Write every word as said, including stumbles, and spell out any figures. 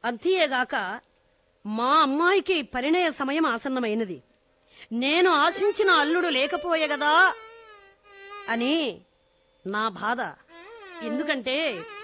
అంతేగాక మా అమ్మాయికి పరిణయ సమయం ఆసన్నమైనది. నేను ఆశించిన అల్లుడు లేకపోయే గదా అని నా బాధ. ఎందుకంటే